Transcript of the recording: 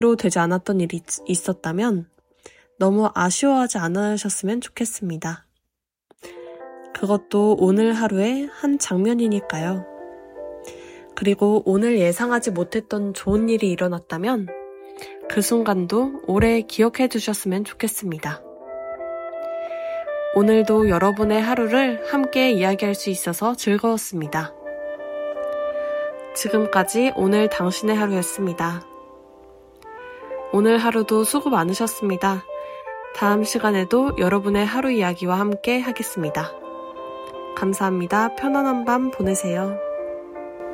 되지 않았던 일이 있었다면 너무 아쉬워하지 않으셨으면 좋겠습니다. 그것도 오늘 하루의 한 장면이니까요. 그리고 오늘 예상하지 못했던 좋은 일이 일어났다면 그 순간도 오래 기억해 두셨으면 좋겠습니다. 오늘도 여러분의 하루를 함께 이야기할 수 있어서 즐거웠습니다. 지금까지 오늘 당신의 하루였습니다. 오늘 하루도 수고 많으셨습니다. 다음 시간에도 여러분의 하루 이야기와 함께 하겠습니다. 감사합니다. 편안한 밤 보내세요.